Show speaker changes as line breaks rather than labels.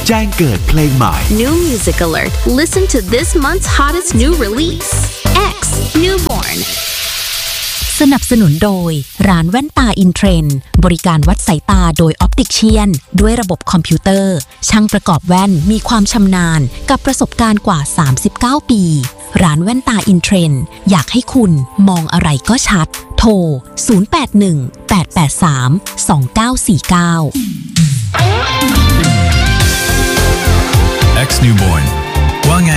แจ้งเกิดเพลงใหม่
New music alert. Listen to this month's hottest new release. X Newborn.
สนับสนุนโดยร้านแว่นตาอินเทรนด์บริการวัดสายตาโดยออปติกเชียนด้วยระบบคอมพิวเตอร์ช่างประกอบแว่นมีความชำนาญกับประสบการณ์กว่า39ปีร้านแว่นตาอินเทรนด์อยากให้คุณมองอะไรก็ชัดโทร0818832949
X Newborn ว่าไง